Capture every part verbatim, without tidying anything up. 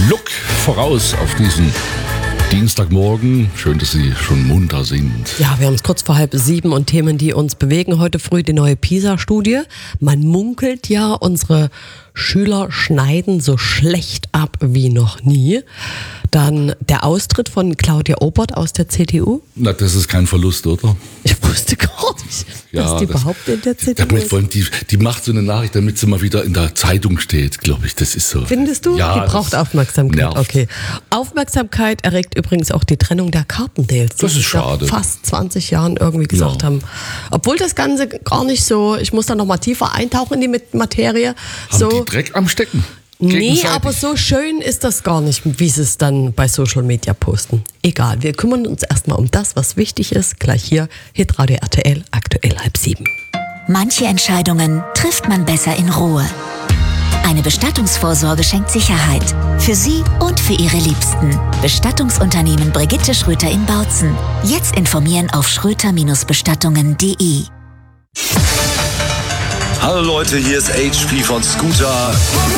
Look voraus auf diesen Dienstagmorgen. Schön, dass Sie schon munter sind. Ja, wir haben es kurz vor halb sieben und Themen, die uns bewegen. Heute früh die neue PISA-Studie. Man munkelt ja, unsere Schüler schneiden so schlecht ab wie noch nie. Dann der Austritt von Claudia Obert aus der C D U. Na, das ist kein Verlust, oder? Ich wusste gar nicht, Ja, dass die das- überhaupt in der C D U Damit ist. wollen die, die macht so eine Nachricht, damit sie mal wieder in der Zeitung steht, glaube ich. Das ist so. Findest du? Ja, die braucht das Aufmerksamkeit. nervt. Okay. Aufmerksamkeit erregt übrigens auch die Trennung der Carpendales. die Das ist vor schade. fast zwanzig Jahren irgendwie gesagt Ja. haben. Obwohl das Ganze gar nicht so, ich muss da noch mal tiefer eintauchen in die Mit- Materie. Haben so, die Dreck am Stecken? nee, Gegenseitig? aber so schön ist das gar nicht, wie sie es dann bei Social Media posten. Egal, wir kümmern uns erstmal um das, was wichtig ist. Gleich hier, Hitradio R T L, aktuell halb sieben. Manche Entscheidungen trifft man besser in Ruhe. Eine Bestattungsvorsorge schenkt Sicherheit. Für Sie und für Ihre Liebsten. Bestattungsunternehmen Brigitte Schröter in Bautzen. Jetzt informieren auf schröter Bestattungen punkt de. Hallo Leute, hier ist H P von Scooter.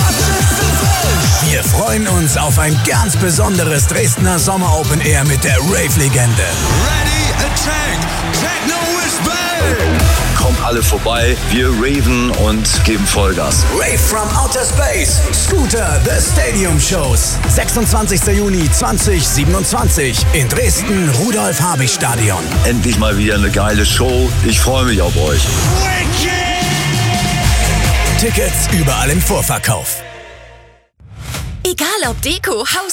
Wir freuen uns auf ein ganz besonderes Dresdner Sommer Open Air mit der Rave-Legende. Ready, attack, techno is back! Kommt alle vorbei, wir raven und geben Vollgas. Rave from Outer Space. Scooter, The Stadium Shows. sechsundzwanzigster Juni zweitausendsiebenundzwanzig in Dresden, Rudolf-Habich-Stadion. Endlich mal wieder eine geile Show. Ich freue mich auf euch. Tickets überall im Vorverkauf. Egal ob Deko, Haus